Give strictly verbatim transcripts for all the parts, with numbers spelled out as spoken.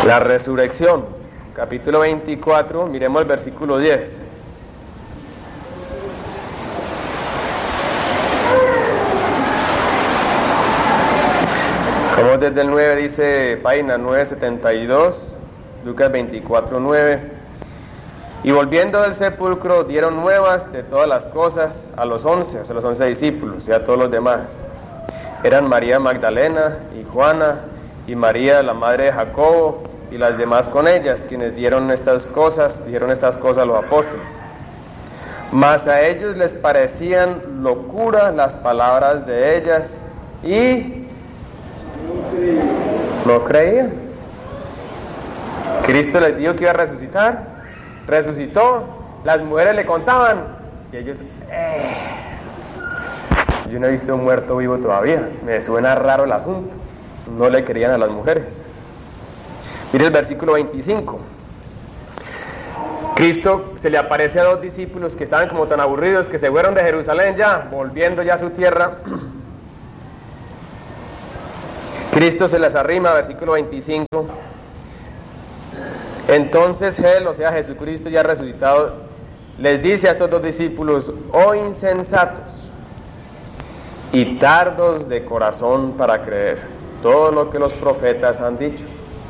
La resurrección, capítulo veinticuatro, miremos el versículo diez. Como desde el nueve dice página nueve setenta y dos, Lucas veinticuatro, nueve. Y volviendo del sepulcro dieron nuevas de todas las cosas a los once, o sea, los once discípulos y a todos los demás. Eran María Magdalena y Juana y María la madre de Jacobo y las demás con ellas, quienes dieron estas cosas, dijeron estas cosas a los apóstoles. Mas a ellos les parecían locura las palabras de ellas y no creían. Cristo les dijo que iba a resucitar, resucitó, las mujeres le contaban y ellos, eh, yo no he visto un muerto vivo todavía, me suena raro el asunto. No le creían a las mujeres. Mire el versículo veinticinco. Cristo se le aparece a dos discípulos que estaban como tan aburridos que se fueron de Jerusalén ya, volviendo ya a su tierra. Cristo se les arrima, versículo veinticinco. Entonces Él, o sea Jesucristo ya resucitado, les dice a estos dos discípulos: oh insensatos y tardos de corazón para creer todo lo que los profetas han dicho.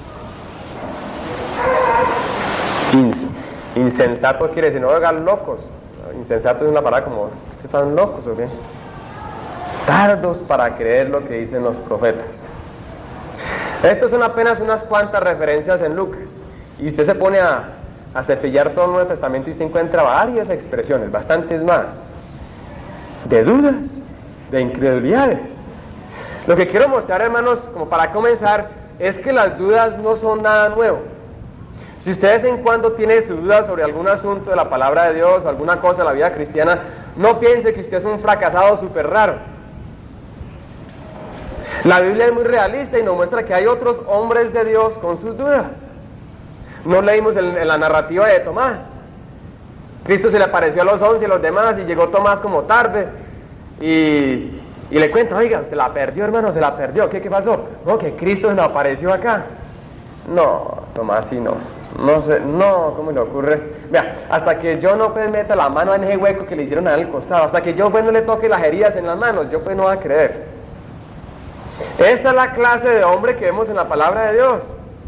Ins- insensato quiere decir, no hagan locos. Insensato es una palabra como, ¿ustedes están locos o qué? Tardos para creer lo que dicen los profetas. Estos son apenas unas cuantas referencias en Lucas. Y usted se pone a, a cepillar todo el Nuevo Testamento y usted encuentra varias expresiones, bastantes más, de dudas, de incredulidades. Lo que quiero mostrar, hermanos, como para comenzar, es que las dudas no son nada nuevo. Si usted de vez en cuando tiene su duda sobre algún asunto de la palabra de Dios o alguna cosa de la vida cristiana, no piense que usted es un fracasado súper raro. La Biblia es muy realista y nos muestra que hay otros hombres de Dios con sus dudas. No leímos en, en la narrativa de Tomás. Cristo se le apareció a los once y a los demás y llegó Tomás como tarde y... Y le cuento, oiga, se la perdió, hermano, se la perdió. ¿Qué, qué pasó? No, que Cristo se nos apareció acá. No, Tomás, sí, no. No sé, no, ¿cómo le ocurre? Vea, hasta que yo no pues meta la mano en ese hueco que le hicieron al costado, hasta que yo pues no le toque las heridas en las manos, yo pues no voy a creer. Esta es la clase de hombre que vemos en la palabra de Dios.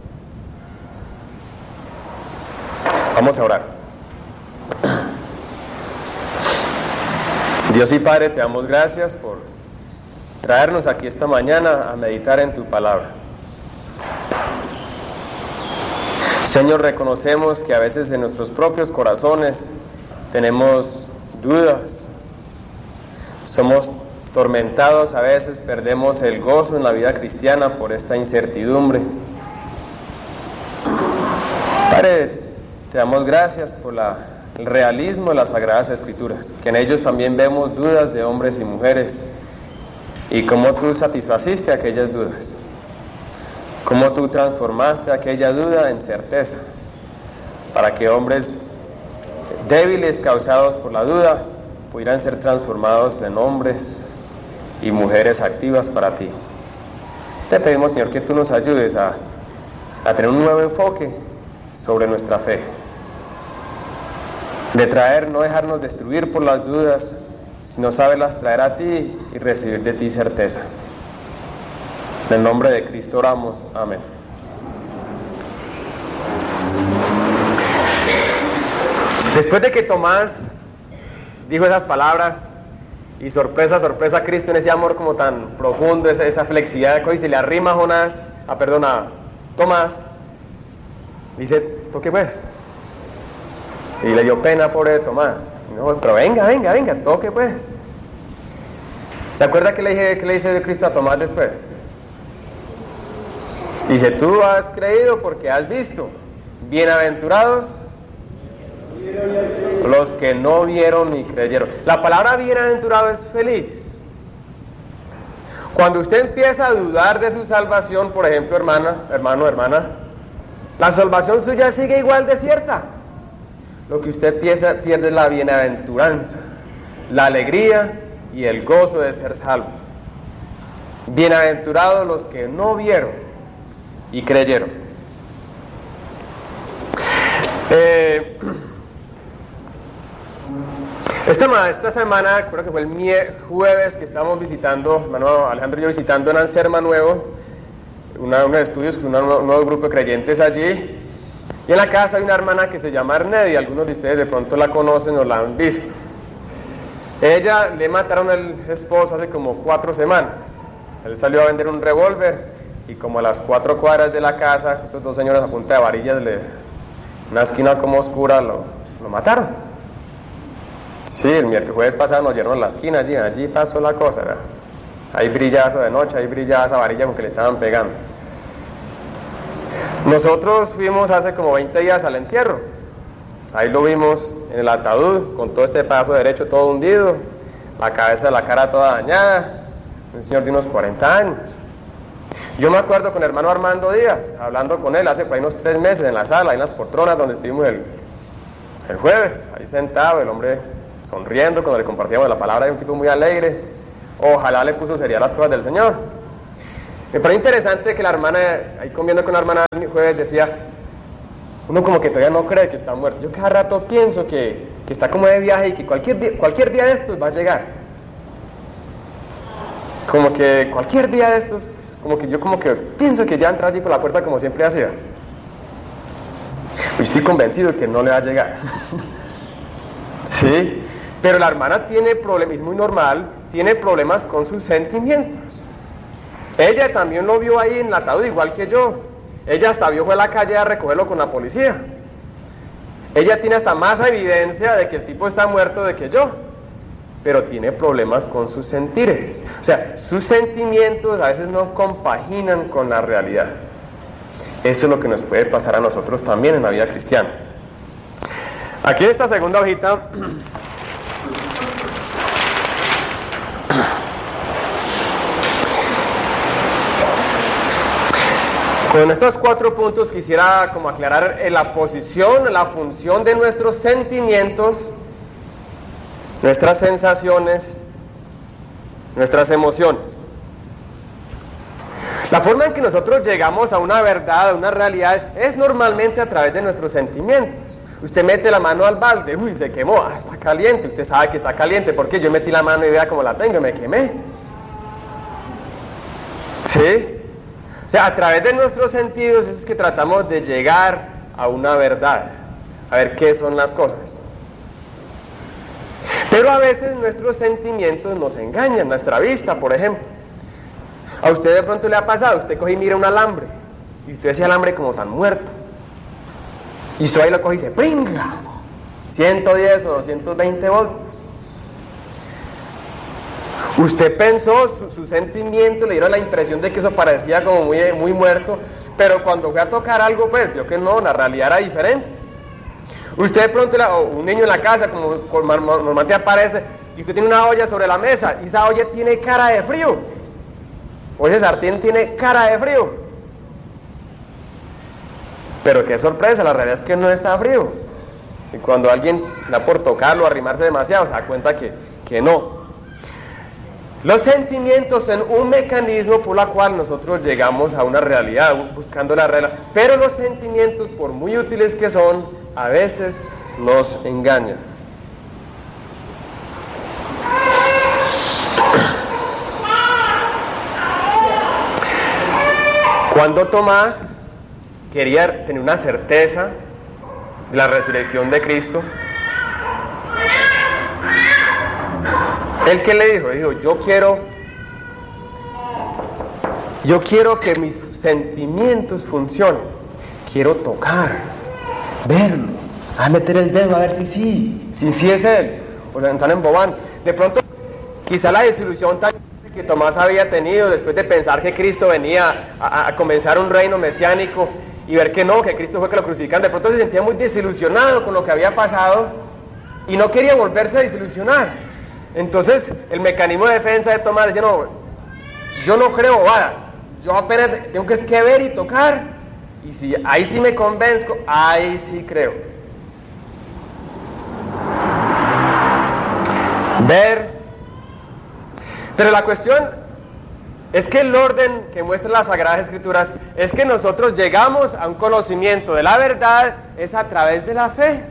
Vamos a orar. Dios y Padre, te damos gracias por traernos aquí esta mañana a meditar en tu palabra. Señor, reconocemos que a veces en nuestros propios corazones tenemos dudas, somos tormentados, a veces perdemos el gozo en la vida cristiana por esta incertidumbre. Padre, te damos gracias por la, el realismo de las Sagradas Escrituras, que en ellos también vemos dudas de hombres y mujeres, y cómo tú satisfaciste aquellas dudas, cómo tú transformaste aquella duda en certeza, para que hombres débiles causados por la duda pudieran ser transformados en hombres y mujeres activas para ti. Te pedimos, Señor, que tú nos ayudes a, a tener un nuevo enfoque sobre nuestra fe, de traer, no dejarnos destruir por las dudas, sino saberlas traer a ti y recibir de ti certeza. En el nombre de Cristo oramos, amén. Después de que Tomás dijo esas palabras, y sorpresa, sorpresa, Cristo en ese amor como tan profundo, esa, esa flexibilidad de que hoy se le arrima a Jonás, a perdón, a Tomás, dice, toque pues. Y le dio pena, pobre de Tomás. No, pero venga, venga, venga, toque pues. ¿Se acuerda que le dije, que le dice Cristo a Tomás después? Dice, tú has creído porque has visto. Bienaventurados los que no vieron ni creyeron. La palabra bienaventurado es feliz. Cuando usted empieza a dudar de su salvación, por ejemplo, hermana, hermano, hermana, la salvación suya sigue igual de cierta. Lo que usted piensa, pierde la bienaventuranza, la alegría y el gozo de ser salvo. Bienaventurados los que no vieron y creyeron. Eh, esta, esta semana, creo que fue el mie- jueves que estábamos visitando, hermano Alejandro y yo visitando en Anserma Nuevo, una, unos estudios con un nuevo grupo de creyentes allí, y en la casa hay una hermana que se llama Arnedi, algunos de ustedes de pronto la conocen o la han visto. Ella le mataron al esposo hace como cuatro semanas. Él salió a vender un revólver y como a las cuatro cuadras de la casa, estos dos señores a punta de varillas, le, una esquina como oscura, lo, lo mataron. Sí, el miércoles jueves pasado nos llenaron la esquina allí, allí pasó la cosa, ¿verdad? Ahí brillaba eso de noche, ahí brillaba esa varilla con que le estaban pegando. Nosotros fuimos hace como veinte días al entierro. Ahí lo vimos en el ataúd, con todo este pedazo derecho todo hundido, la cabeza, la cara toda dañada, un señor de unos cuarenta años. Yo me acuerdo con el hermano Armando Díaz, hablando con él hace por ahí unos tres meses en la sala, en las poltronas donde estuvimos el, el jueves, ahí sentado, el hombre sonriendo cuando le compartíamos la palabra, de un tipo muy alegre. Ojalá le puso seriedad las cosas del Señor. Me parece interesante que la hermana, ahí comiendo con la hermana el jueves, decía, uno como que todavía no cree que está muerto. Yo cada rato pienso que, que está como de viaje y que cualquier día, cualquier día de estos va a llegar. Como que cualquier día de estos, como que yo como que pienso que ya entra allí por la puerta como siempre hacía. Pues estoy convencido de que no le va a llegar. Sí, pero la hermana tiene problemas, es muy normal, tiene problemas con sus sentimientos. Ella también lo vio ahí en el ataúd, igual que yo. Ella hasta vio fue a la calle a recogerlo con la policía. Ella tiene hasta más evidencia de que el tipo está muerto de que yo, pero tiene problemas con sus sentires. O sea, sus sentimientos a veces no compaginan con la realidad. Eso es lo que nos puede pasar a nosotros también en la vida cristiana. Aquí en esta segunda hojita con estos cuatro puntos quisiera como aclarar la posición, la función de nuestros sentimientos, nuestras sensaciones, nuestras emociones. La forma en que nosotros llegamos a una verdad, a una realidad, es normalmente a través de nuestros sentimientos. Usted mete la mano al balde, uy, se quemó, ah, está caliente, usted sabe que está caliente, porque yo metí la mano y vea cómo la tengo, me quemé. ¿Sí? O sea, a través de nuestros sentidos es que tratamos de llegar a una verdad, a ver qué son las cosas. Pero a veces nuestros sentimientos nos engañan, nuestra vista, por ejemplo. A usted de pronto le ha pasado, usted coge y mira un alambre, y usted ve ese alambre como tan muerto. Y usted ahí lo coge y dice, ¡pringa! ciento diez o doscientos veinte voltios. Usted pensó, su, su sentimiento le dieron la impresión de que eso parecía como muy, muy muerto, pero cuando fue a tocar algo, pues vio que no, la realidad era diferente. Usted de pronto, o un niño en la casa, como normalmente aparece, y usted tiene una olla sobre la mesa, y esa olla tiene cara de frío, o ese sartén tiene cara de frío. Pero qué sorpresa, la realidad es que no está frío. Y cuando alguien da por tocarlo, arrimarse demasiado, se da cuenta que, que no. Los sentimientos son un mecanismo por el cual nosotros llegamos a una realidad, buscando la realidad. Pero los sentimientos, por muy útiles que son, a veces nos engañan. Cuando Tomás quería tener una certeza de la resurrección de Cristo, ¿él qué le dijo? Dijo, yo quiero, yo quiero que mis sentimientos funcionen. Quiero tocar, verlo, a meter el dedo a ver si sí, si sí es él. O sea, están embobando. De pronto, quizá la desilusión tan que Tomás había tenido después de pensar que Cristo venía a, a comenzar un reino mesiánico y ver que no, que Cristo fue que lo crucificaron, de pronto se sentía muy desilusionado con lo que había pasado y no quería volverse a desilusionar. Entonces el mecanismo de defensa de Tomás dice, no, yo no creo bobadas, yo apenas tengo que, que ver y tocar, y si ahí sí me convenzco, ahí sí creo. Ver. Pero la cuestión es que el orden que muestran las Sagradas Escrituras es que nosotros llegamos a un conocimiento de la verdad es a través de la fe.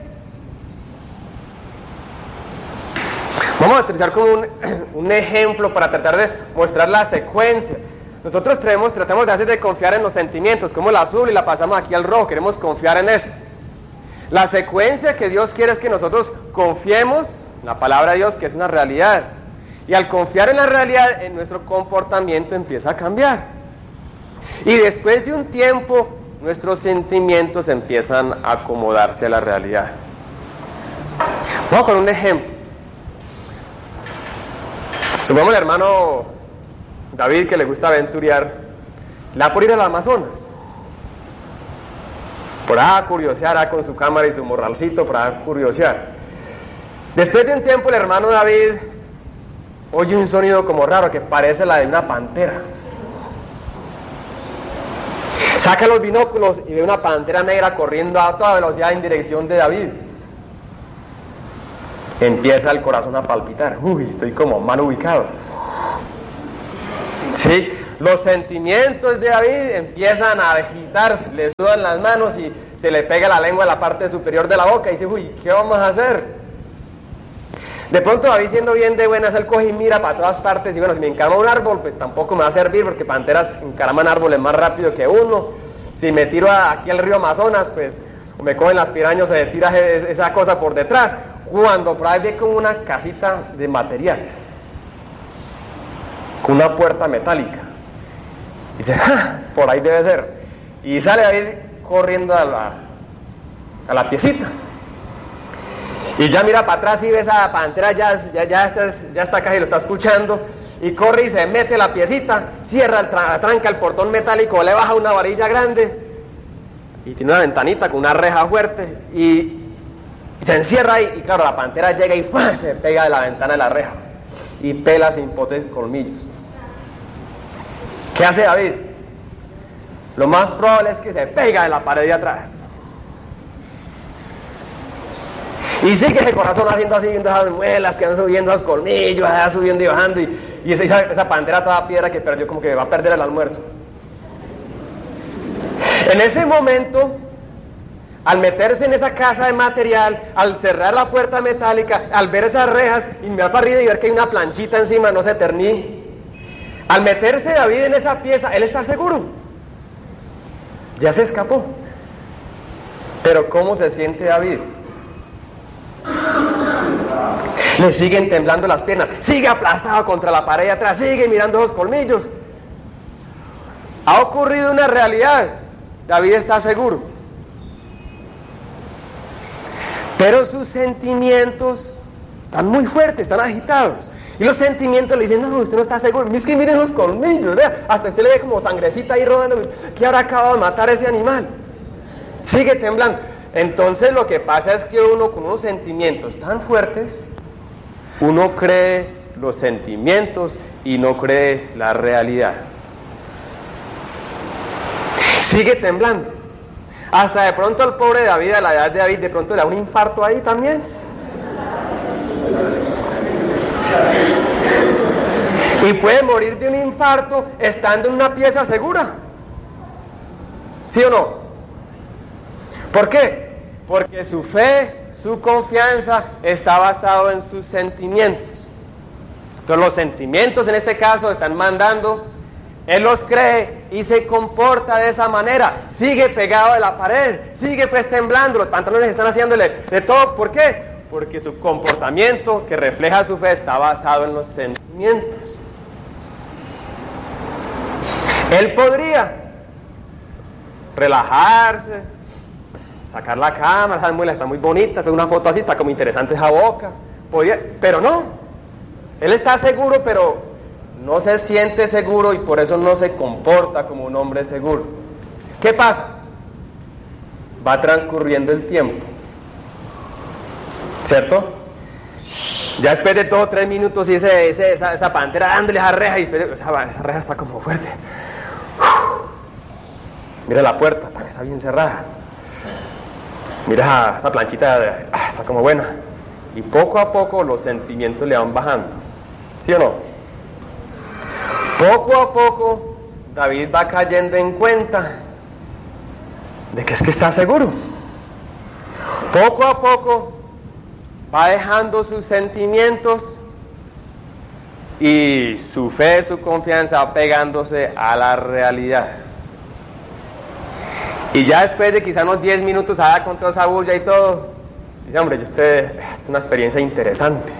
Vamos a utilizar como un, un ejemplo para tratar de mostrar la secuencia. Nosotros tratamos, tratamos de hacer de confiar en los sentimientos, como el azul y la pasamos aquí al rojo, queremos confiar en esto. La secuencia que Dios quiere es que nosotros confiemos en la palabra de Dios, que es una realidad. Y al confiar en la realidad, en nuestro comportamiento empieza a cambiar. Y después de un tiempo, nuestros sentimientos empiezan a acomodarse a la realidad. Vamos con un ejemplo. Supongamos el hermano David, que le gusta aventurear, le da por ir al Amazonas. Por ahí curiosear con su cámara y su morralcito, por ahí curiosear. Después de un tiempo el hermano David oye un sonido como raro que parece la de una pantera. Saca los binóculos y ve una pantera negra corriendo a toda velocidad en dirección de David. Empieza el corazón a palpitar. Uy, estoy como mal ubicado. Sí, los sentimientos de David empiezan a agitarse, le sudan las manos y se le pega la lengua a la parte superior de la boca y dice, uy, ¿qué vamos a hacer? De pronto David, siendo bien de buenas, él coge y mira para todas partes y bueno, si me encarama un árbol, pues tampoco me va a servir porque panteras encaraman árboles más rápido que uno. Si me tiro aquí al río Amazonas, pues o me cogen las pirañas, se tira esa cosa por detrás. Cuando por ahí ve como una casita de material, con una puerta metálica. Y dice, ¡ja! Por ahí debe ser. Y sale David corriendo a la, a la piecita. Y ya mira para atrás y ve esa pantera, ya, ya, ya, está, ya está acá y lo está escuchando. Y corre y se mete la piecita, cierra, el tra tranca el portón metálico, le baja una varilla grande. Y tiene una ventanita con una reja fuerte. Y, y se encierra ahí. Y claro, la pantera llega y ¡pum! Se pega de la ventana de la reja. Y pela sin potentes colmillos. ¿Qué hace David? Lo más probable es que se pega de la pared de atrás. Y sigue el corazón haciendo así, viendo esas muelas que van subiendo, esos colmillos, subiendo y bajando. Y, y esa, esa pantera toda piedra que perdió, como que va a perder el almuerzo. En ese momento, al meterse en esa casa de material, al cerrar la puerta metálica, al ver esas rejas y mirar para arriba y ver que hay una planchita encima, no se terní. Al meterse David en esa pieza, él está seguro. Ya se escapó. Pero ¿cómo se siente David? Le siguen temblando las piernas, sigue aplastado contra la pared de atrás, sigue mirando esos colmillos. Ha ocurrido una realidad. David está seguro. Pero sus sentimientos están muy fuertes, están agitados. Y los sentimientos le dicen, no, usted no está seguro. Es que miren los colmillos, vea. Hasta usted le ve como sangrecita ahí rodando. ¿Qué habrá acabado de matar a ese animal? Sigue temblando. Entonces lo que pasa es que uno con unos sentimientos tan fuertes, uno cree los sentimientos y no cree la realidad. Sigue temblando. Hasta de pronto el pobre David, a la edad de David, de pronto le da un infarto ahí también. Y puede morir de un infarto estando en una pieza segura. ¿Sí o no? ¿Por qué? Porque su fe, su confianza está basado en sus sentimientos. Entonces los sentimientos en este caso están mandando. Él los cree y se comporta de esa manera. Sigue pegado de la pared, sigue pues temblando, los pantalones están haciéndole de todo. ¿Por qué? Porque su comportamiento que refleja su fe está basado en los sentimientos. Él podría relajarse, sacar la cámara, esa muela está muy bonita, tengo una foto así, está como interesante esa boca. Podría, pero no. Él está seguro, pero no se siente seguro y por eso no se comporta como un hombre seguro. ¿Qué pasa? Va transcurriendo el tiempo, ¿cierto? Ya después de todo tres minutos y ese, ese, esa, esa pantera dándole esa reja y espere, esa, esa reja está como fuerte. Uf. Mira la puerta, está bien cerrada. Mira esa planchita, ah, está como buena. Y poco a poco los sentimientos le van bajando, ¿sí o no? Poco a poco, David va cayendo en cuenta de que es que está seguro. Poco a poco va dejando sus sentimientos y su fe, su confianza va pegándose a la realidad. Y ya después de quizá unos diez minutos allá con toda esa bulla y todo, dice, hombre, yo usted, es una experiencia interesante.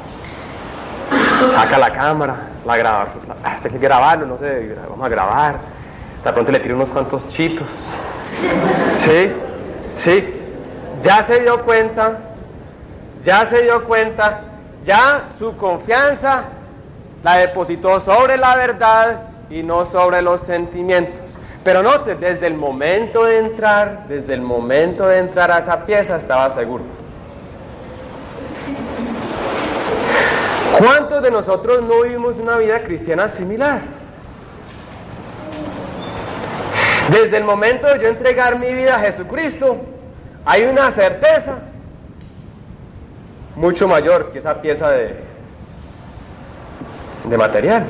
Saca la cámara, la graba, hay que grabarlo, no sé, vamos a grabar. De pronto le tiro unos cuantos chitos. Sí, sí. Ya se dio cuenta, ya se dio cuenta, ya su confianza la depositó sobre la verdad y no sobre los sentimientos. Pero note, desde el momento de entrar, desde el momento de entrar a esa pieza estaba seguro. ¿Cuántos de nosotros no vivimos una vida cristiana similar? Desde el momento de yo entregar mi vida a Jesucristo, hay una certeza mucho mayor que esa pieza de, de material.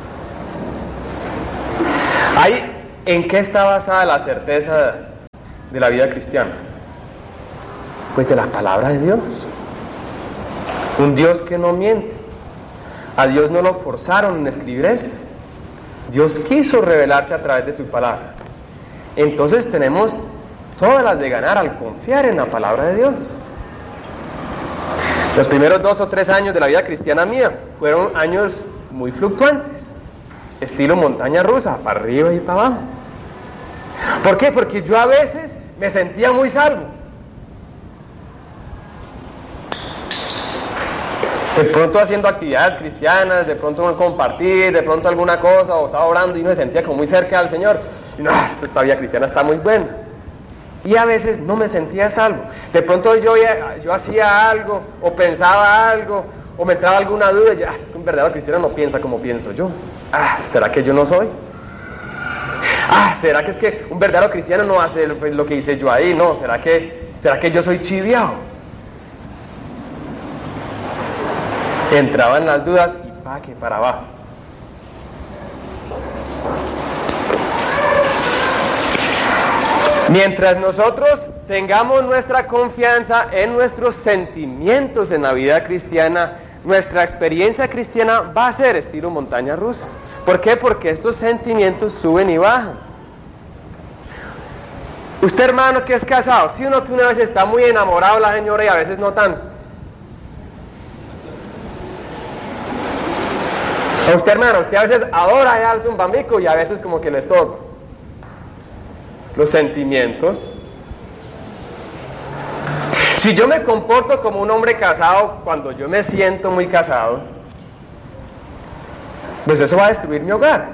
Hay ¿En qué está basada la certeza de la vida cristiana? Pues de la palabra de Dios. Un Dios que no miente. A Dios no lo forzaron en escribir esto. Dios quiso revelarse a través de su palabra. Entonces tenemos todas las de ganar al confiar en la palabra de Dios. Los primeros dos o tres años de la vida cristiana mía fueron años muy fluctuantes, estilo montaña rusa, para arriba y para abajo. ¿Por qué? Porque yo a veces me sentía muy salvo. De pronto haciendo actividades cristianas, de pronto compartir, de pronto alguna cosa, o estaba orando y me sentía como muy cerca del Señor. Y no, esta vida cristiana está muy buena. Y a veces no me sentía salvo. De pronto yo, yo hacía algo, o pensaba algo, o me entraba alguna duda, y ya, es que un verdadero cristiano no piensa como pienso yo. Ah, ¿será que yo no soy? Ah, ¿será que es que un verdadero cristiano no hace lo, lo que hice yo ahí? No, ¿será que, ¿será que yo soy chiviao? Entraban las dudas y pa' que para abajo. Mientras nosotros tengamos nuestra confianza en nuestros sentimientos en la vida cristiana, nuestra experiencia cristiana va a ser estilo montaña rusa. ¿Por qué? Porque estos sentimientos suben y bajan. Usted, hermano, que es casado, si uno que una vez está muy enamorado de la señora y a veces no tanto. O usted, hermano, usted a veces adora al zumbambico y a veces como que les toca. Los sentimientos. Si yo me comporto como un hombre casado cuando yo me siento muy casado, pues eso va a destruir mi hogar.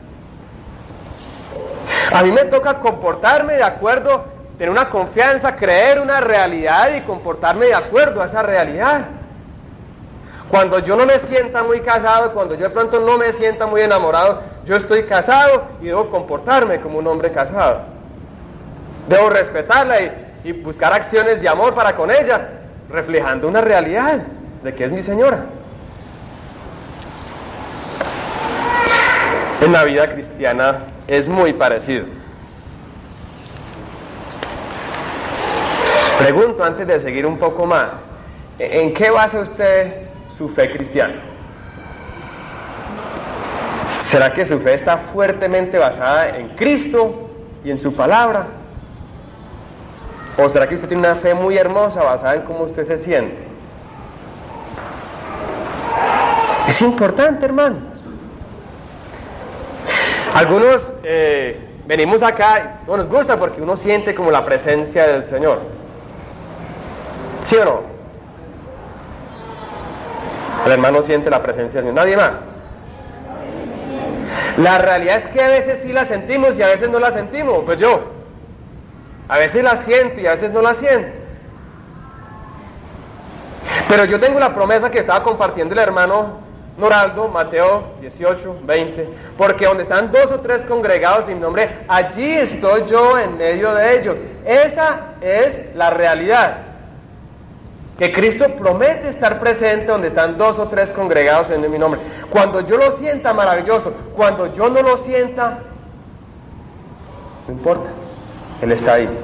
A mí me toca comportarme de acuerdo, tener una confianza, creer una realidad y comportarme de acuerdo a esa realidad. Cuando yo no me sienta muy casado, cuando yo de pronto no me sienta muy enamorado, yo estoy casado y debo comportarme como un hombre casado. Debo respetarla y, y buscar acciones de amor para con ella, reflejando una realidad de que es mi señora. En la vida cristiana es muy parecido. Pregunto antes de seguir un poco más, ¿en qué basa usted su fe cristiana? ¿Será que su fe está fuertemente basada en Cristo y en su palabra? ¿O será que usted tiene una fe muy hermosa basada en cómo usted se siente? Es importante, hermanos. Algunos eh, venimos acá, no nos gusta porque uno siente como la presencia del Señor. ¿Sí o no? El hermano siente la presencia del Señor, nadie más. La realidad es que a veces sí la sentimos y a veces no la sentimos, pues yo. A veces la siento y a veces no la siento. Pero yo tengo la promesa que estaba compartiendo el hermano Noraldo, Mateo dieciocho, veinte, porque donde están dos o tres congregados en mi nombre, allí estoy yo en medio de ellos. Esa es la realidad. Que Cristo promete estar presente donde están dos o tres congregados en mi nombre. Cuando yo lo sienta, maravilloso. Cuando yo no lo sienta, no importa. Él está ahí.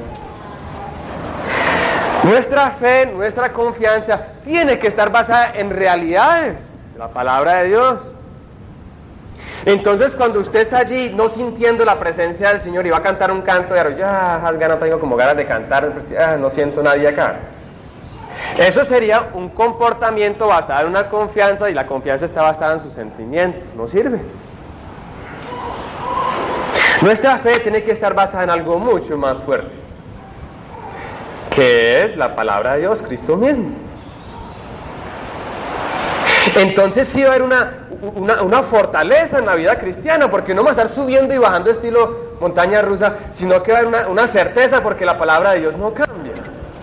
Nuestra fe, nuestra confianza tiene que estar basada en realidades de la palabra de Dios. Entonces, cuando usted está allí no sintiendo la presencia del Señor y va a cantar un canto de ya, no tengo como ganas de cantar, ah, no siento nadie acá. Eso sería un comportamiento basado en una confianza, y la confianza está basada en sus sentimientos. No sirve. Nuestra fe tiene que estar basada en algo mucho más fuerte, que es la palabra de Dios, Cristo mismo. Entonces sí va a haber una, una, una fortaleza en la vida cristiana, porque no va a estar subiendo y bajando estilo montaña rusa, sino que va a haber una, una certeza, porque la palabra de Dios no cambia.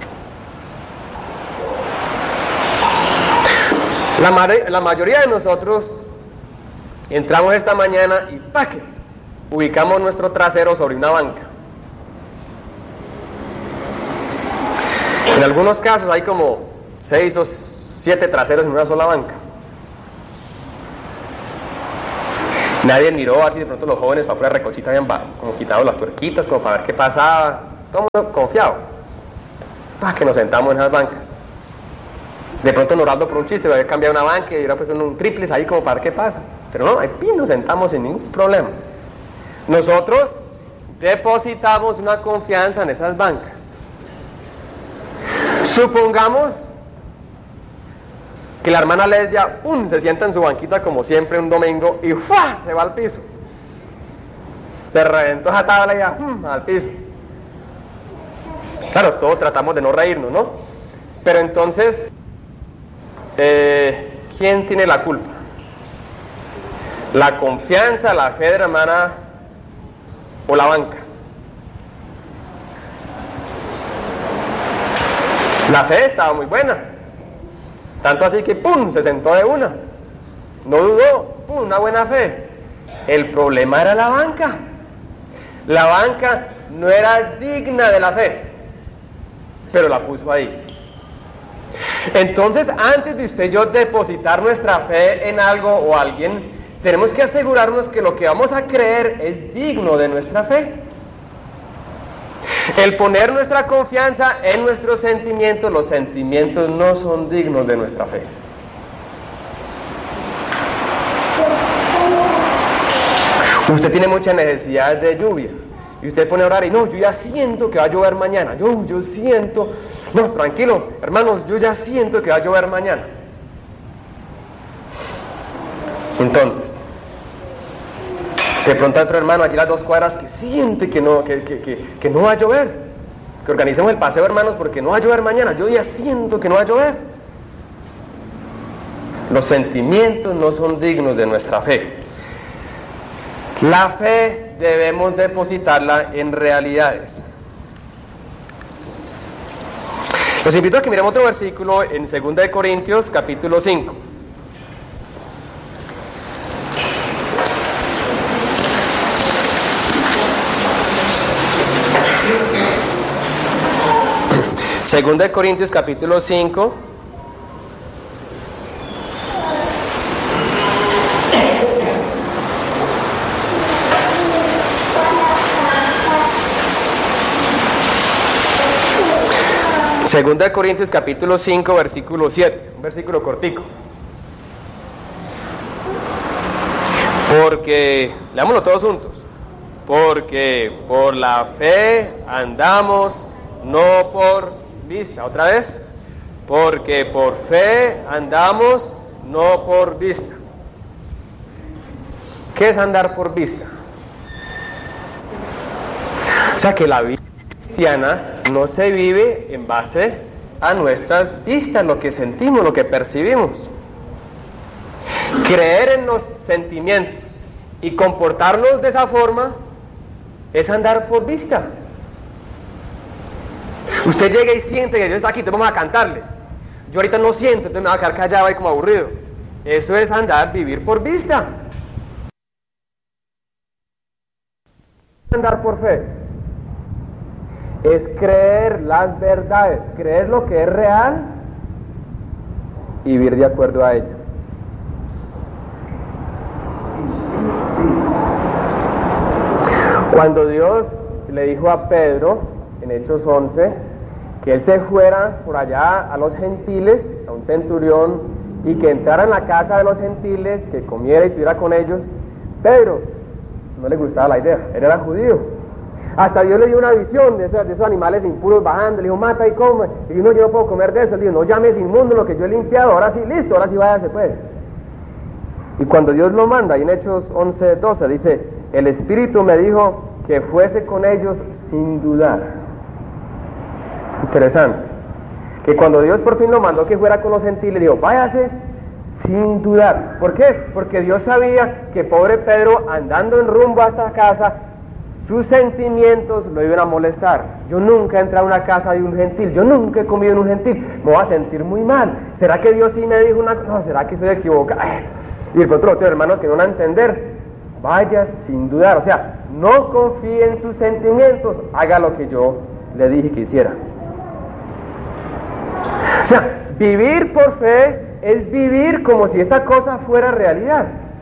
La, mare, la mayoría de nosotros entramos esta mañana y ¡paque! Ubicamos nuestro trasero sobre una banca. En algunos casos hay como seis o siete traseros en una sola banca. Nadie miró así, de pronto los jóvenes para pura recochita habían como quitado las tuerquitas como para ver qué pasaba. Todo el mundo confiado. Para que nos sentamos en esas bancas. De pronto Noraldo por un chiste, había cambiado una banca y era pues en un triples ahí como para ver qué pasa. Pero no, ahí nos sentamos sin ningún problema. Nosotros depositamos una confianza en esas bancas. Supongamos que la hermana Lesbia ¡pum!, se sienta en su banquita como siempre un domingo y ¡fua!, se va al piso. Se reventó esa tabla y ya ¡pum!, al piso. Claro, todos tratamos de no reírnos, ¿no? Pero entonces, eh, ¿quién tiene la culpa? ¿La confianza, la fe de la hermana o la banca? La fe estaba muy buena, tanto así que ¡pum!, se sentó de una, no dudó, ¡pum!, una buena fe. El problema era la banca. La banca no era digna de la fe, pero la puso ahí. Entonces, antes de usted y yo depositar nuestra fe en algo o alguien, tenemos que asegurarnos que lo que vamos a creer es digno de nuestra fe. El poner nuestra confianza en nuestros sentimientos, los sentimientos no son dignos de nuestra fe. Usted tiene mucha necesidad de lluvia y usted pone a orar y no, yo ya siento que va a llover mañana. Yo, yo siento, no, tranquilo, hermanos, yo ya siento que va a llover mañana. Entonces, de pronto hay otro hermano allí a las dos cuadras que siente que no, que, que, que, que no va a llover. Que organicemos el paseo, hermanos, porque no va a llover mañana. Yo ya siento que no va a llover. Los sentimientos no son dignos de nuestra fe. La fe debemos depositarla en realidades. Los invito a que miremos otro versículo en segunda de Corintios, capítulo cinco. Segunda de Corintios capítulo cinco. Segunda de Corintios capítulo cinco, versículo siete, un versículo cortico. Porque, leámoslo todos juntos. Porque por la fe andamos, no por vista. Otra vez, porque por fe andamos, no por vista. ¿Qué es andar por vista? O sea que la vida cristiana no se vive en base a nuestras vistas, lo que sentimos, lo que percibimos. Creer en los sentimientos y comportarnos de esa forma es andar por vista. Usted llega y siente que Dios está aquí, entonces vamos a cantarle. Yo ahorita no siento, entonces me voy a quedar callado y como aburrido. Eso es andar, vivir por vista. Andar por fe es creer las verdades, creer lo que es real y vivir de acuerdo a ella. Cuando Dios le dijo a Pedro en Hechos once que él se fuera por allá a los gentiles, a un centurión, y que entrara en la casa de los gentiles, que comiera y estuviera con ellos, Pedro no le gustaba la idea, él era judío. Hasta Dios le dio una visión de esos, de esos animales impuros bajando, le dijo, mata y come, y dijo, no, yo no puedo comer de eso, le dijo, no llames inmundo lo que yo he limpiado, ahora sí, listo, ahora sí váyase pues. Y cuando Dios lo manda, y en Hechos once doce dice, el Espíritu me dijo que fuese con ellos sin dudar. Interesante, que cuando Dios por fin lo mandó que fuera con los gentiles, dijo, váyase sin dudar. ¿Por qué? Porque Dios sabía que pobre Pedro, andando en rumbo a esta casa, sus sentimientos lo iban a molestar. Yo nunca he entrado a una casa de un gentil, yo nunca he comido en un gentil, me voy a sentir muy mal. ¿Será que Dios sí me dijo una cosa? No, ¿será que estoy equivocado? Y el otro, otro hermanos que no van a entender, vaya sin dudar, o sea, no confíe en sus sentimientos, haga lo que yo le dije que hiciera. O sea, vivir por fe es vivir como si esta cosa fuera realidad.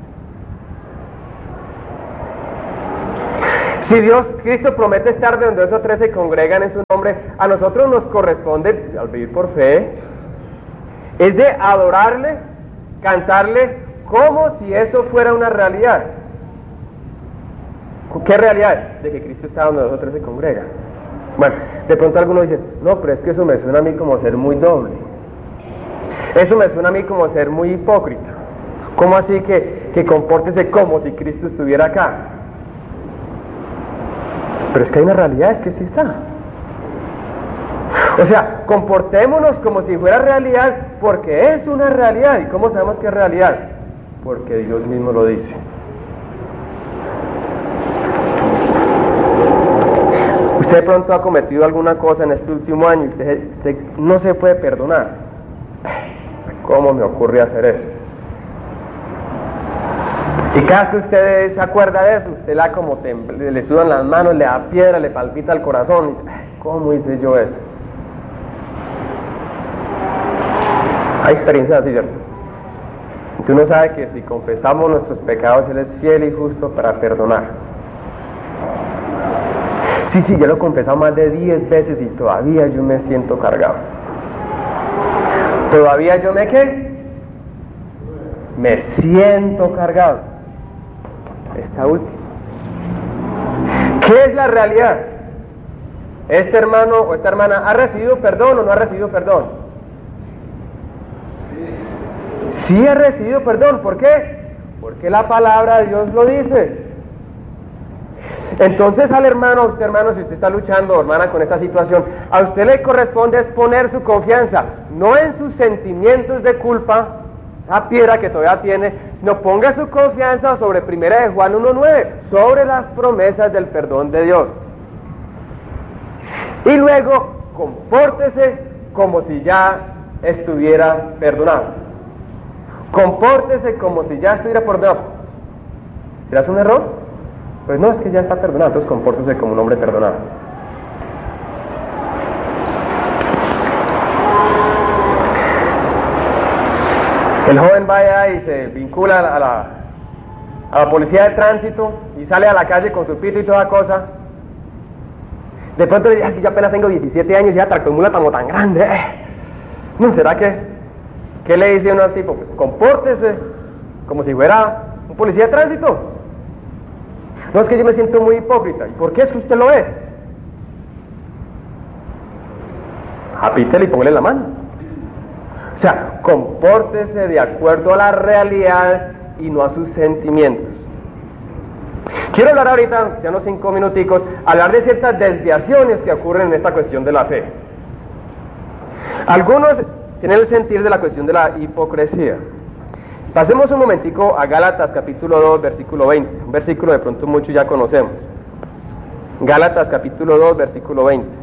Si Dios, Cristo promete estar de donde esos tres se congregan en su nombre, a nosotros nos corresponde, al vivir por fe, es de adorarle, cantarle, como si eso fuera una realidad. ¿Qué realidad? De que Cristo está donde nosotros se congregan. Bueno, de pronto algunos dicen, no, pero es que eso me suena a mí como ser muy doble. Eso me suena a mí como ser muy hipócrita. ¿Cómo así que, que compórtese como si Cristo estuviera acá? Pero es que hay una realidad, es que sí está. O sea, comportémonos como si fuera realidad, porque es una realidad. ¿Y cómo sabemos que es realidad? Porque Dios mismo lo dice. Usted de pronto ha cometido alguna cosa en este último año y usted, usted no se puede perdonar. ¿Cómo me ocurre hacer eso? Y cada vez que usted se acuerda de eso, usted la como temble, le sudan las manos, le da piedra, le palpita el corazón. ¿Cómo hice yo eso? Hay experiencias así, ¿cierto? Y uno sabe que si confesamos nuestros pecados, Él es fiel y justo para perdonar. Sí, sí, yo lo he confesado más de diez veces y todavía yo me siento cargado. ¿Todavía yo me qué? Me siento cargado. Esta última. ¿Qué es la realidad? ¿Este hermano o esta hermana ha recibido perdón o no ha recibido perdón? Sí ha recibido perdón. ¿Por qué? Porque la palabra de Dios lo dice. Entonces al hermano, a usted hermano, si usted está luchando, hermana, con esta situación, a usted le corresponde es poner su confianza, no en sus sentimientos de culpa, esa piedra que todavía tiene, sino ponga su confianza sobre primera de Juan uno nueve, sobre las promesas del perdón de Dios. Y luego, compórtese como si ya estuviera perdonado. Compórtese como si ya estuviera perdonado. ¿Será un error? Pues no, es que ya está perdonado, entonces compórtese como un hombre perdonado. El joven va allá y se vincula a la, a la policía de tránsito y sale a la calle con su pito y toda cosa. De pronto le dice, es que yo apenas tengo diecisiete años y ya tractomula como tan grande. Eh. ¿No será que? ¿Qué le dice uno al tipo? Pues compórtese como si fuera un policía de tránsito. No, es que yo me siento muy hipócrita. ¿Y por qué es que usted lo es? Apítele y póngale la mano. O sea, compórtese de acuerdo a la realidad y no a sus sentimientos. Quiero hablar ahorita, ya unos cinco minuticos, hablar de ciertas desviaciones que ocurren en esta cuestión de la fe. Algunos tienen el sentir de la cuestión de la hipocresía. Pasemos un momentico a Gálatas capítulo dos, versículo veinte, un versículo de pronto muchos ya conocemos. Gálatas capítulo dos, versículo veinte.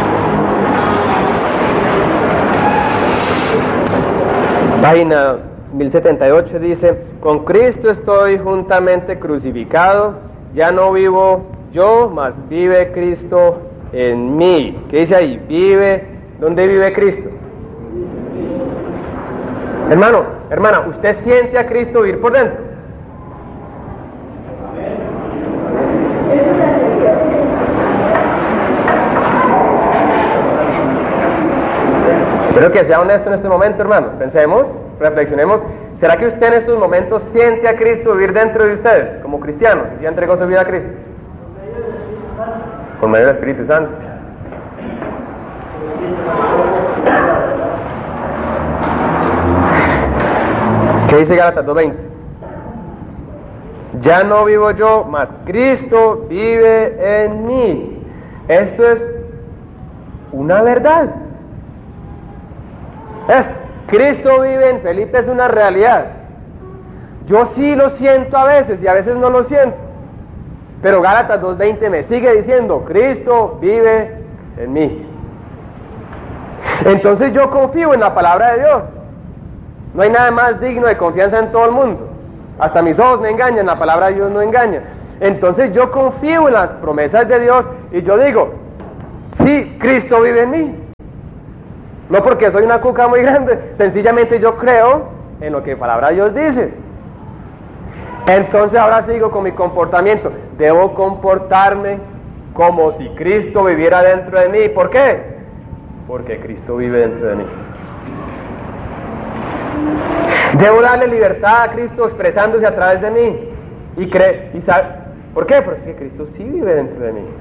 Página mil setenta y ocho dice: con Cristo estoy juntamente crucificado, ya no vivo yo, mas vive Cristo en mí. ¿Qué dice ahí? Vive, ¿dónde vive Cristo? Hermano, hermana, ¿usted siente a Cristo vivir por dentro? Espero que sea honesto en este momento, hermano. Pensemos, reflexionemos. ¿Será que usted en estos momentos siente a Cristo vivir dentro de usted, como cristiano? ¿Ya entregó su vida a Cristo? Por medio del Espíritu Santo. ¿Qué dice Gálatas dos veinte? Ya no vivo yo, mas Cristo vive en mí. Esto es una verdad. Esto, Cristo vive en Felipe, es una realidad. Yo sí lo siento a veces y a veces no lo siento. Pero Gálatas dos veinte me sigue diciendo: Cristo vive en mí. Entonces yo confío en la palabra de Dios. No hay nada más digno de confianza en todo el mundo. Hasta mis ojos me engañan, la palabra de Dios no engaña. Entonces yo confío en las promesas de Dios y yo digo: sí, Cristo vive en mí. No porque soy una cuca muy grande, sencillamente yo creo en lo que la palabra de Dios dice. Entonces ahora sigo con mi comportamiento. Debo comportarme como si Cristo viviera dentro de mí. ¿Por qué? Porque Cristo vive dentro de mí. Debo darle libertad a Cristo expresándose a través de mí. Y cree, y sabe, ¿por qué? Porque es que Cristo sí vive dentro de mí.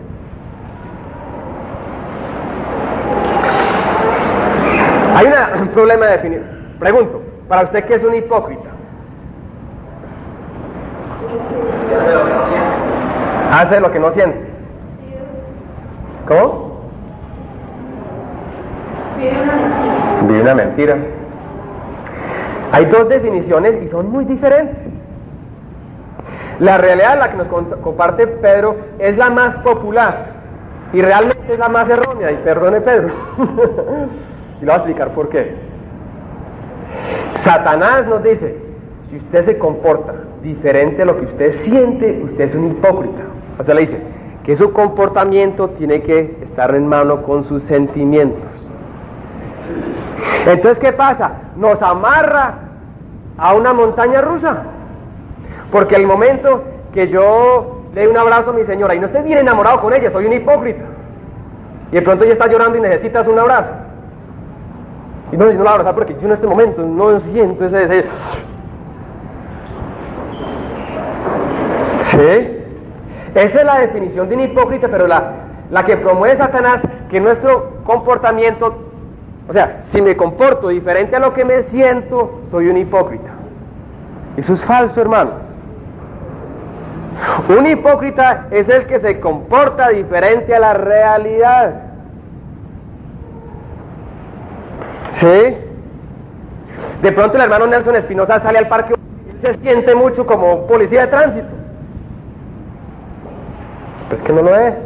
Hay una, un problema de definición. Pregunto, para usted, ¿qué es un hipócrita? Hace lo que no siente. ¿Cómo? Vive una mentira. Vive una mentira. Hay dos definiciones y son muy diferentes. La realidad, la que nos comparte Pedro, es la más popular y realmente es la más errónea, y perdone Pedro. Y le voy a explicar por qué. Satanás nos dice: si usted se comporta diferente a lo que usted siente, usted es un hipócrita. O sea, le dice que su comportamiento tiene que estar en mano con sus sentimientos. Entonces, ¿qué pasa? Nos amarra a una montaña rusa. Porque el momento que yo le doy un abrazo a mi señora y no estoy bien enamorado con ella, soy un hipócrita. Y de pronto ella está llorando y necesitas un abrazo. Y no, yo no la abrazo porque yo en este momento no siento ese deseo. ¿Sí? Esa es la definición de un hipócrita, pero la, la que promueve Satanás, que nuestro comportamiento, o sea, si me comporto diferente a lo que me siento, soy un hipócrita. Eso es falso, hermano. Un hipócrita es el que se comporta diferente a la realidad. ¿Sí? De pronto el hermano Nelson Espinosa sale al parque y se siente mucho como policía de tránsito. Pues que no lo es.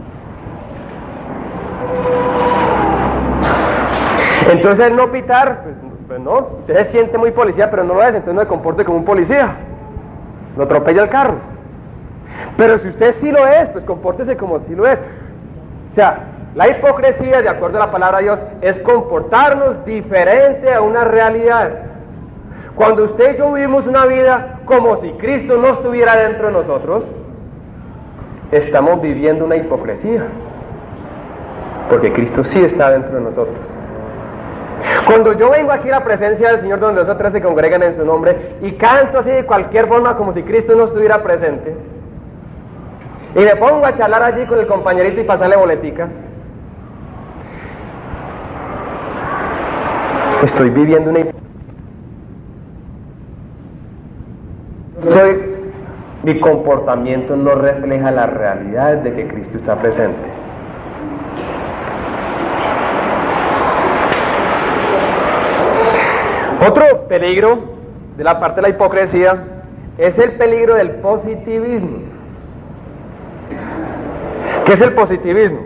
Entonces el no pitar, pues, pues no, usted se siente muy policía, pero no lo es, entonces no se comporte como un policía. No atropella el carro. Pero si usted sí lo es, pues compórtese como si lo es. O sea, la hipocresía, de acuerdo a la palabra de Dios, es comportarnos diferente a una realidad. Cuando usted y yo vivimos una vida como si Cristo no estuviera dentro de nosotros, estamos viviendo una hipocresía. Porque Cristo sí está dentro de nosotros. Cuando yo vengo aquí a la presencia del Señor, donde los otros se congregan en su nombre, y canto así de cualquier forma como si Cristo no estuviera presente, y me pongo a charlar allí con el compañerito y pasarle boleticas, estoy viviendo una estoy, mi comportamiento no refleja la realidad de que Cristo está presente. Otro peligro de la parte de la hipocresía es el peligro del positivismo. ¿Qué es el positivismo?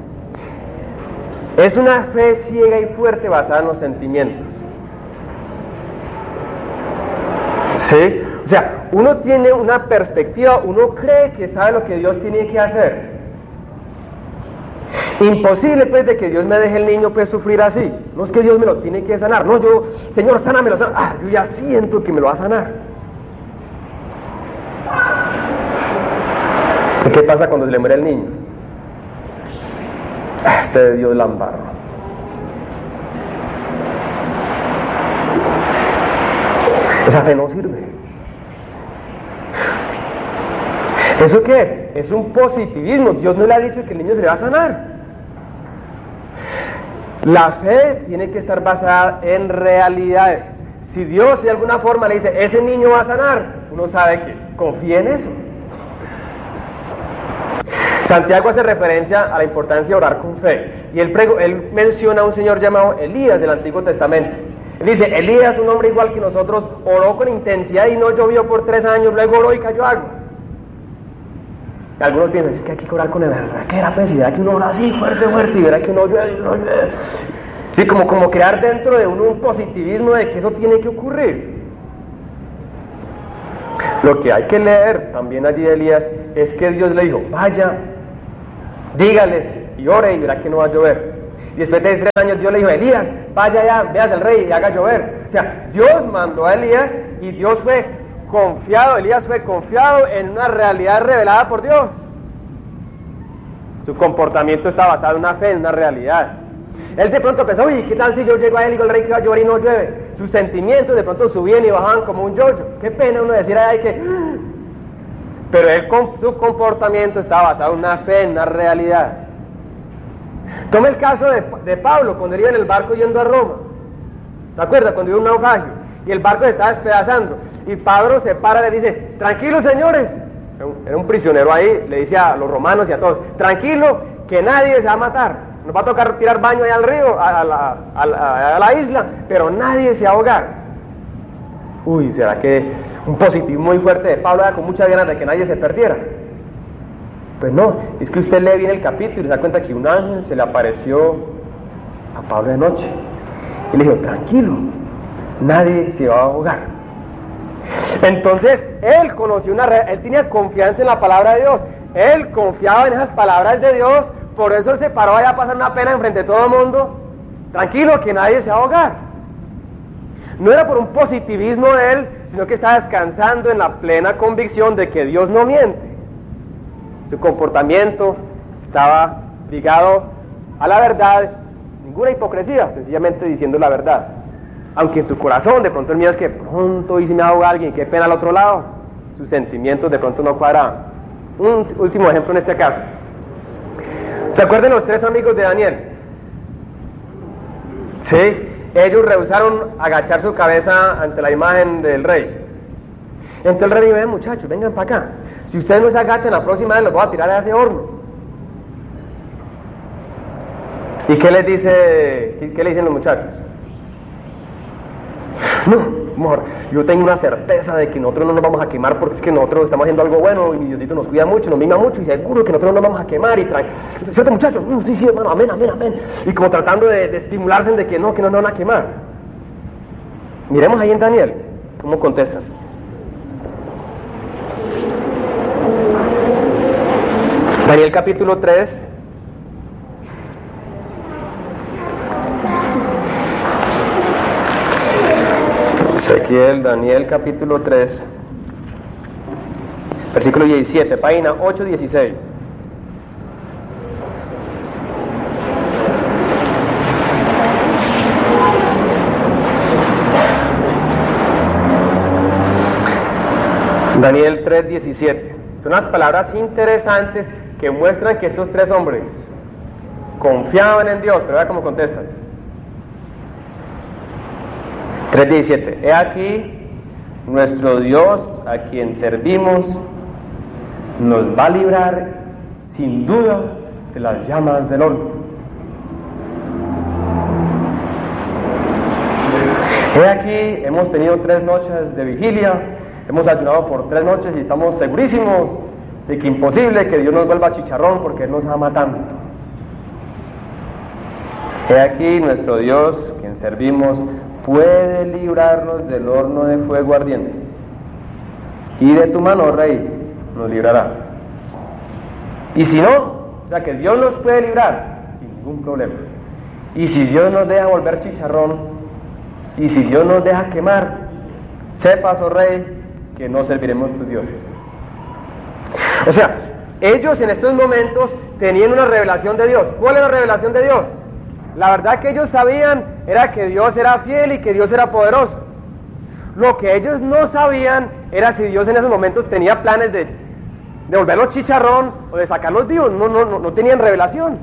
Es una fe ciega y fuerte basada en los sentimientos. ¿Sí? O sea, uno tiene una perspectiva, uno cree que sabe lo que Dios tiene que hacer. Imposible pues de que Dios me deje el niño pues sufrir así. No es que Dios me lo tiene que sanar. No, yo, Señor, sánamelo, sánamelo. Ah, yo ya siento que me lo va a sanar. ¿Qué pasa cuando se le muere el niño? Ah, ese Dios la embarra. Esa fe no sirve. ¿Eso qué es? Es un positivismo. Dios no le ha dicho que el niño se le va a sanar. La fe tiene que estar basada en realidades. Si Dios de alguna forma le dice, ese niño va a sanar, uno sabe que confía en eso. Santiago hace referencia a la importancia de orar con fe. Y él, prego, él menciona a un señor llamado Elías del Antiguo Testamento. Él dice, Elías, un hombre igual que nosotros, oró con intensidad y no llovió por tres años, luego oró y cayó agua. Y algunos piensan, es que hay que orar con el berraquera, pues, y verá que uno ora así, fuerte, fuerte, y verá que uno llueve, uno llueve. Sí, como, como crear dentro de uno un positivismo de que eso tiene que ocurrir. Lo que hay que leer también allí de Elías es que Dios le dijo, vaya, dígales y ore y verá que no va a llover. Y después de tres años Dios le dijo, Elías, vaya allá, veas al rey y haga llover. O sea, Dios mandó a Elías y Dios fue confiado, Elías fue confiado en una realidad revelada por Dios. Su comportamiento está basado en una fe, en una realidad. Él de pronto pensó, uy, ¿qué tal si yo llego a él y digo al rey que va a llover y no llueve? Sus sentimientos de pronto subían y bajaban como un yoyo. Qué pena uno decir, ay, que... Pero él, su comportamiento estaba basado en una fe, en una realidad. Toma el caso de, de Pablo, cuando él iba en el barco yendo a Roma. ¿Se acuerda? Cuando iba un naufragio y el barco se estaba despedazando. Y Pablo se para y le dice, tranquilos señores. Era un prisionero ahí, le dice a los romanos y a todos, tranquilo, que nadie se va a matar. Nos va a tocar tirar baño allá al río, a la, a, la, a la isla, pero nadie se va a ahogar. Uy, ¿será que un positivismo muy fuerte de Pablo era con muchas ganas de que nadie se perdiera? Pues no, es que usted lee bien el capítulo y se da cuenta que un ángel se le apareció a Pablo de noche. Y le dijo, tranquilo, nadie se va a ahogar. Entonces, él conoció una, él tenía confianza en la palabra de Dios. Él confiaba en esas palabras de Dios. Por eso él se paró allá a pasar una pena enfrente de todo el mundo. Tranquilo, que nadie se va a ahogar. No era por un positivismo de él, sino que estaba descansando en la plena convicción de que Dios no miente. Su comportamiento estaba ligado a la verdad, ninguna hipocresía, sencillamente diciendo la verdad. Aunque en su corazón de pronto el miedo es que pronto y si me ahoga alguien, qué pena al otro lado. Sus sentimientos de pronto no cuadraban. Un último ejemplo en este caso. ¿Se acuerdan los tres amigos de Daniel? Sí, ellos rehusaron agachar su cabeza ante la imagen del rey. Entonces el rey dijo, ven muchachos, vengan para acá. Si ustedes no se agachan, la próxima vez los voy a tirar a ese horno. ¿Y qué les dice, qué, qué le dicen los muchachos? No, amor, yo tengo una certeza de que nosotros no nos vamos a quemar porque es que nosotros estamos haciendo algo bueno y Diosito nos cuida mucho, nos mima mucho y seguro que nosotros no nos vamos a quemar y trae... ¿Cierto, muchachos? No, sí, sí, hermano, amén, amén, amén. Y como tratando de, de estimularse de que no, que no nos van a quemar. Miremos ahí en Daniel, cómo contestan. Daniel capítulo tres. Ezequiel, Daniel capítulo tres, versículo diecisiete, página ocho dieciséis. Daniel tres diecisiete. Son unas palabras interesantes que muestran que estos tres hombres confiaban en Dios, pero vea cómo contestan. tres diecisiete. He aquí, nuestro Dios a quien servimos nos va a librar sin duda de las llamas del horno. He aquí, hemos tenido tres noches de vigilia, hemos ayunado por tres noches y estamos segurísimos de que imposible que Dios nos vuelva chicharrón porque Él nos ama tanto. He aquí, nuestro Dios, quien servimos, puede librarnos del horno de fuego ardiente. y de tu mano, Rey, nos librará. Y si no, o sea que Dios nos puede librar sin ningún problema. Y si Dios nos deja volver chicharrón, y si Dios nos deja quemar, sepas, oh Rey, que no serviremos tus dioses. O sea, ellos en estos momentos tenían una revelación de Dios. ¿Cuál es la revelación de Dios? La verdad que ellos sabían era que Dios era fiel y que Dios era poderoso. Lo que ellos no sabían era si Dios en esos momentos tenía planes de, de volverlos chicharrón o de sacarlos vivos. No, no, no, no tenían revelación.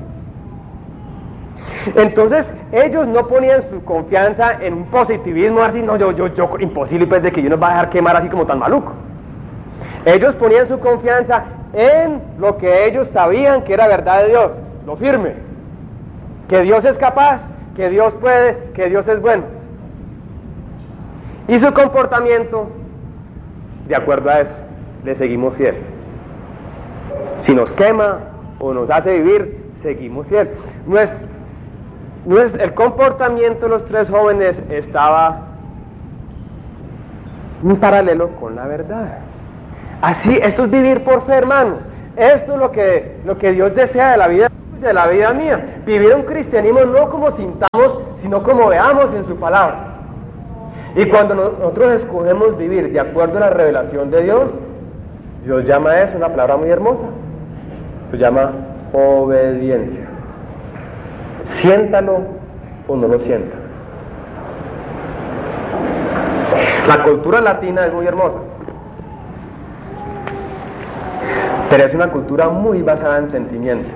Entonces ellos no ponían su confianza en un positivismo así, no, yo, yo, yo, imposible pues de que Dios nos va a dejar quemar así como tan maluco. Ellos ponían su confianza en lo que ellos sabían que era verdad de Dios, lo firme, que Dios es capaz, que Dios puede, que Dios es bueno. Y su comportamiento, de acuerdo a eso, le seguimos fiel. Si nos quema o nos hace vivir, seguimos fiel. Nuestro, nuestro, el comportamiento de los tres jóvenes estaba en paralelo con la verdad. Así, esto es vivir por fe, hermanos. Esto es lo que, lo que Dios desea de la vida de la vida mía. Vivir un cristianismo no como sintamos, sino como veamos en su palabra. Y cuando nosotros escogemos vivir de acuerdo a la revelación de Dios, Dios llama a eso una palabra muy hermosa. Lo llama obediencia. Siéntalo o no lo sienta. La cultura latina es muy hermosa, pero es una cultura muy basada en sentimientos.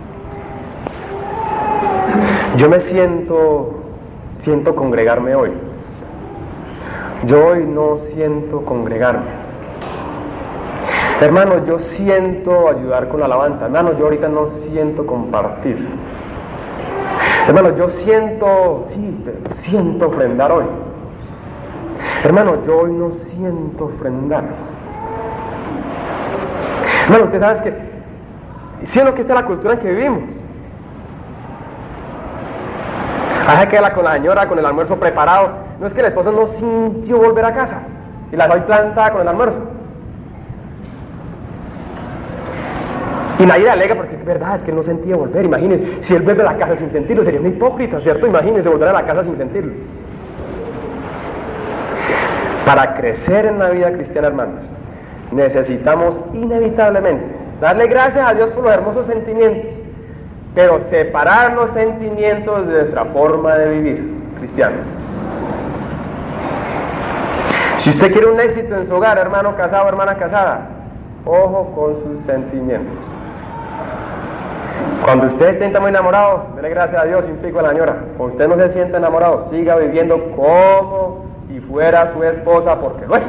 Yo me siento, siento congregarme hoy. Yo hoy no siento congregarme. Hermano, yo siento ayudar con la alabanza. Hermano, yo ahorita no siento compartir. Hermano, yo siento, sí, siento ofrendar hoy. Hermano, yo hoy no siento ofrendar. Hermano, usted sabe que, siendo que esta es la cultura en que vivimos. Hay que la con la señora, con el almuerzo preparado. No es que la esposa no sintió volver a casa y la dejó plantada con el almuerzo. Y nadie le alega, porque es verdad, es que él no sentía volver. Imagínense, si él vuelve a la casa sin sentirlo, sería un hipócrita, ¿cierto? Imagínense volver a la casa sin sentirlo. Para crecer en la vida cristiana, hermanos, necesitamos inevitablemente darle gracias a Dios por los hermosos sentimientos, pero separar los sentimientos de nuestra forma de vivir cristiano. Si usted quiere un éxito en su hogar, hermano casado, hermana casada, ojo con sus sentimientos. Cuando usted esté muy enamorado, dele gracias a Dios y un pico a la señora. Cuando usted no se sienta enamorado, siga viviendo como si fuera su esposa, porque lo es.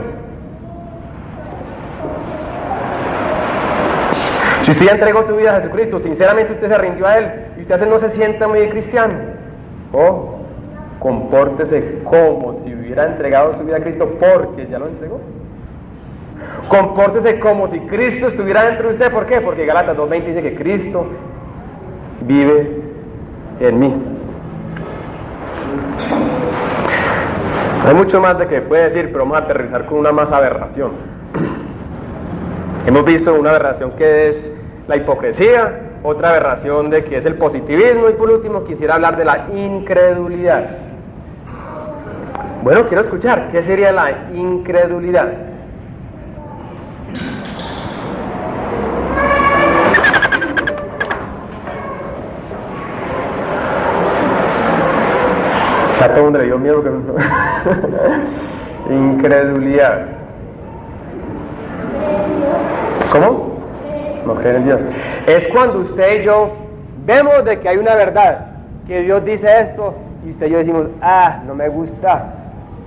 Si usted ya entregó su vida a Jesucristo, sinceramente usted se rindió a Él, y usted no se sienta muy cristiano, ojo, compórtese como si hubiera entregado su vida a Cristo, porque ya lo entregó. Compórtese como si Cristo estuviera dentro de usted. ¿Por qué? Porque Gálatas dos veinte dice que Cristo vive en mí. Hay mucho más de que puede decir, pero vamos a aterrizar con una más aberración. Hemos visto una aberración que es la hipocresía, otra aberración de que es el positivismo, y por último quisiera hablar de la incredulidad. Bueno, quiero escuchar, ¿qué sería la incredulidad? A todo el mundo le dio miedo. Incredulidad. ¿Cómo? No creer en Dios. Es cuando usted y yo vemos de que hay una verdad, que Dios dice esto, y usted y yo decimos, ah, no me gusta.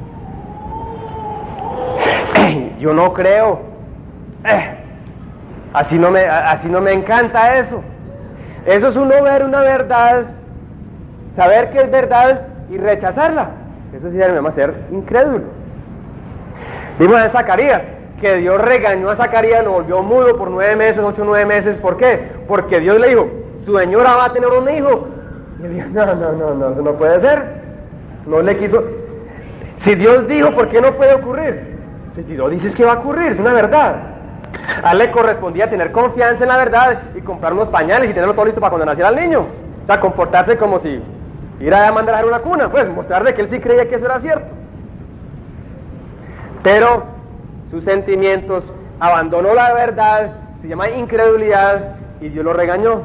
Yo no creo. Eh, así no me, así no me encanta eso. Eso es uno ver una verdad, saber que es verdad y rechazarla. Eso sí se llama ser incrédulo. Vimos en Zacarías que Dios regañó a Zacarías, lo volvió mudo por nueve meses, ocho, nueve meses. ¿Por qué? Porque Dios le dijo, su señora va a tener un hijo. Y él dijo, no, no, no, no, eso no puede ser. No le quiso. Si Dios dijo, ¿por qué no puede ocurrir? Entonces, si lo dices, ¿qué va a ocurrir? Es una verdad. A él le correspondía tener confianza en la verdad y comprar unos pañales y tenerlo todo listo para cuando naciera el niño. O sea, comportarse como si ir a mandar a dejar una cuna, pues mostrarle que él sí creía que eso era cierto. Pero sus sentimientos, abandonó la verdad, se llama incredulidad, y Dios lo regañó.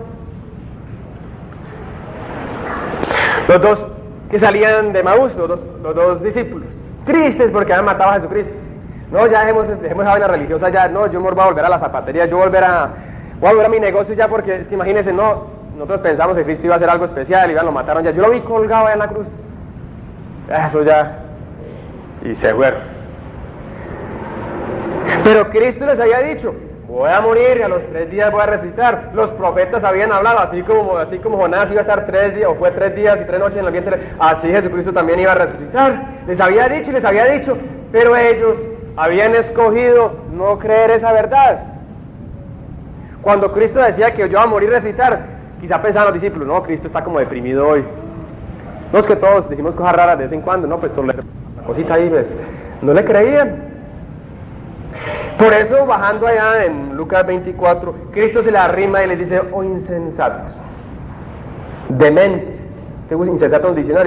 Los dos que salían de Maús, los dos, los dos discípulos, tristes porque habían matado a Jesucristo. No, ya dejemos, dejemos esa vaina religiosa ya, no, yo me voy a volver a la zapatería, yo voy a volver a, voy a volver a mi negocio ya, porque es que imagínense, no, nosotros pensamos que Cristo iba a hacer algo especial y ya lo mataron ya, yo lo vi colgado ahí en la cruz. Eso ya, y se fueron. Pero Cristo les había dicho, voy a morir y a los tres días voy a resucitar. Los profetas habían hablado, así como, así como Jonás iba a estar tres días, o fue tres días y tres noches en el vientre, así Jesucristo también iba a resucitar. Les había dicho y les había dicho, pero ellos habían escogido no creer esa verdad. Cuando Cristo decía que yo iba a morir y resucitar, quizá pensaban los discípulos, no, Cristo está como deprimido hoy. No, es que todos decimos cosas raras de vez en cuando, no, pues todo le, la cosita ahí, pues, no le creían. Por eso, bajando allá en Lucas veinticuatro, Cristo se le arrima y les dice, oh insensatos, dementes. Tengo insensatos en el diccionario.